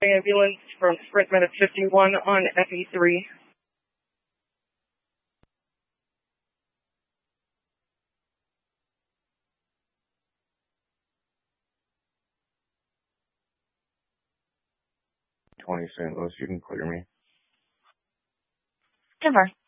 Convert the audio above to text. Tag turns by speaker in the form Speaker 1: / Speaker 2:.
Speaker 1: ambulance from Sprint Medic 51 on FE3.
Speaker 2: St. Louis, you can clear me.
Speaker 3: Denver.